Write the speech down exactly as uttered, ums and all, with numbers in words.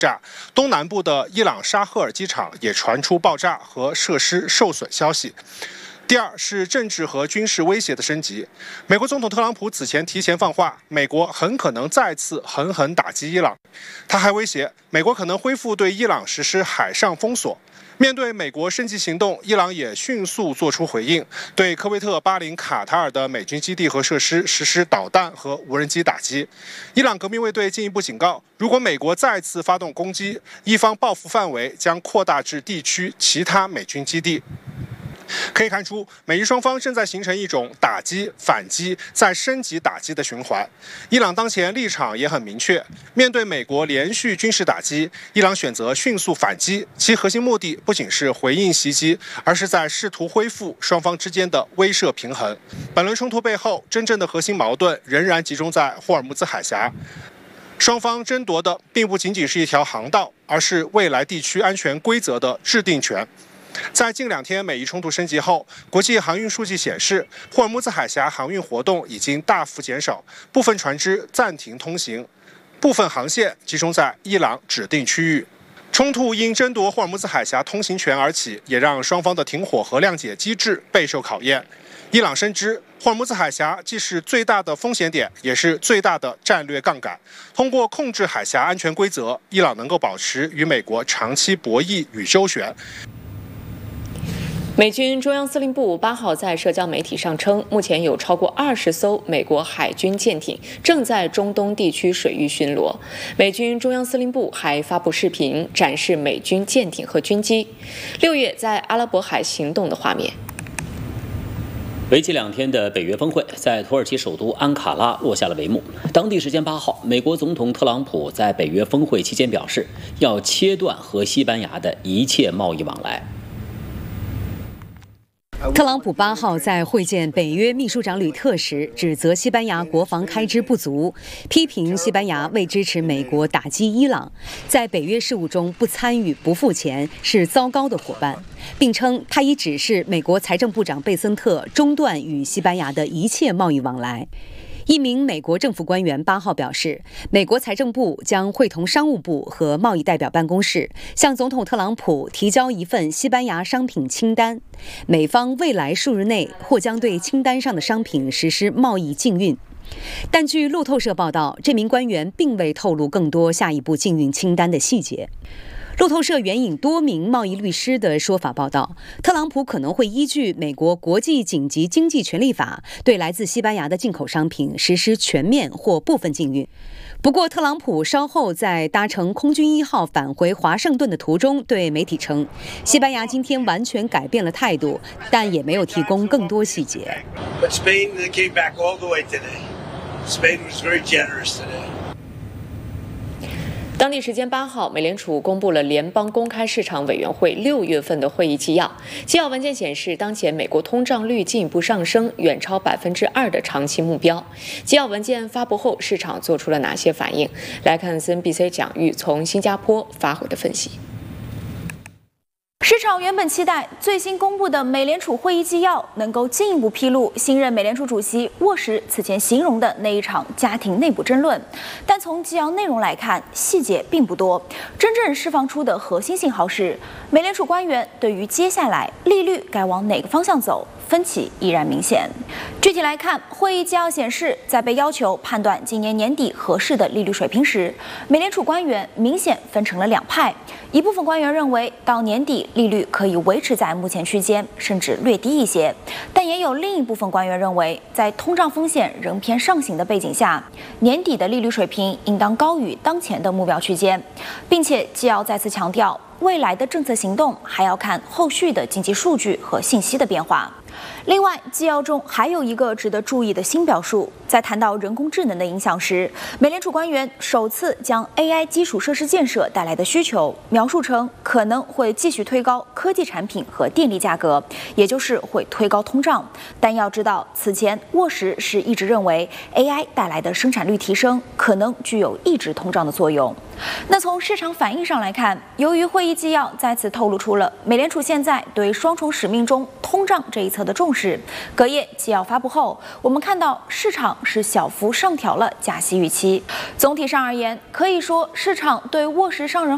炸，东南部的伊朗沙赫尔机场也传出爆炸和设施受损消息。第二是政治和军事威胁的升级。美国总统特朗普此前提前放话，美国很可能再次狠狠打击伊朗。他还威胁，美国可能恢复对伊朗实施海上封锁。面对美国升级行动，伊朗也迅速做出回应，对科威特、巴林、卡塔尔的美军基地和设施实施导弹和无人机打击。伊朗革命卫队进一步警告，如果美国再次发动攻击，伊方报复范围将扩大至地区其他美军基地。可以看出，美伊双方正在形成一种打击、反击、再升级打击的循环。伊朗当前立场也很明确，面对美国连续军事打击，伊朗选择迅速反击，其核心目的不仅是回应袭击，而是在试图恢复双方之间的威慑平衡。本轮冲突背后，真正的核心矛盾仍然集中在霍尔木兹海峡。双方争夺的并不仅仅是一条航道，而是未来地区安全规则的制定权。在近两天美伊冲突升级后，国际航运数据显示，霍尔木兹海峡航运活动已经大幅减少，部分船只暂停通行，部分航线集中在伊朗指定区域。冲突因争夺霍尔木兹海峡通行权而起，也让双方的停火和谅解机制备受考验。伊朗深知，霍尔木兹海峡既是最大的风险点，也是最大的战略杠杆。通过控制海峡安全规则，伊朗能够保持与美国长期博弈与周旋。 美军中央司令部八号在社交媒体上称，目前有超过二十艘美国海军舰艇正在中东地区水域巡逻。美军中央司令部还发布视频，展示美军舰艇和军机六月在阿拉伯海行动的画面。 为期两天的北约峰会在土耳其首都安卡拉落下了帷幕。当地时间八号，美国总统特朗普在北约峰会期间表示，要切断和西班牙的一切贸易往来。 特朗普八号在会见北约秘书长吕特时，指责西班牙国防开支不足，批评西班牙为支持美国打击伊朗，在北约事务中不参与、不付钱，是糟糕的伙伴，并称他已指示美国财政部长贝森特中断与西班牙的一切贸易往来。一名美国政府官员八号表示，美国财政部将会同商务部和贸易代表办公室向总统特朗普提交一份西班牙商品清单，美方未来数日内或将对清单上的商品实施贸易禁运。但据路透社报道，这名官员并未透露更多下一步禁运清单的细节。路透社援引多名贸易律师的说法报道，特朗普可能会依据美国国际紧急经济权利法，对来自西班牙的进口商品实施全面或部分禁运。不过，特朗普稍后在搭乘空军一号返回华盛顿的途中对媒体称，西班牙今天完全改变了态度，但也没有提供更多细节。 Spain came back all the way today. Spain was very generous today. 当地时间八号，美联储公布了联邦公开市场委员会六月份的会议纪要。纪要文件显示，当前美国通胀率进一步上升，远超百分之二的长期目标。纪要文件发布后，市场做出了哪些反应？来看 C N B C 蒋玉从新加坡发回的分析。 市场原本期待最新公布的美联储会议纪要能够进一步披露新任美联储主席沃什此前形容的那一场家庭内部争论，但从纪要内容来看，细节并不多。真正释放出的核心信号是，美联储官员对于接下来利率该往哪个方向走，分歧依然明显。具体来看，会议纪要显示，在被要求判断今年年底合适的利率水平时，美联储官员明显分成了两派。一部分官员认为，到年底利率可以维持在目前区间，甚至略低一些；但也有另一部分官员认为，在通胀风险仍偏上行的背景下，年底的利率水平应当高于当前的目标区间，并且纪要再次强调，未来的政策行动还要看后续的经济数据和信息的变化。另外，纪要中还有一个值得注意的新表述，在谈到人工智能的影响时，美联储官员首次将 A I 基础设施建设带来的需求描述成可能会继续推高科技产品和电力价格，也就是会推高通胀。但要知道，此前沃什是一直认为 A I 带来的生产率提升可能具有抑制通胀的作用。那从市场反应上来看，由于会议纪要再次透露出了美联储现在对双重使命中通胀这一侧的重视，隔夜纪要发布后，我们看到市场是小幅上调了加息预期。总体上而言，可以说市场对沃什上任